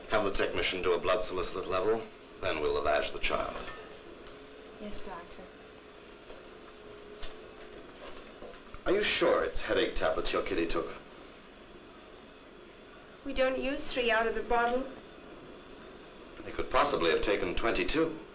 Have the technician do a blood salicylate level, then we'll lavage the child. Yes, doctor. Are you sure it's headache tablets your kitty took? We don't use 3 out of the bottle. They could possibly have taken 22.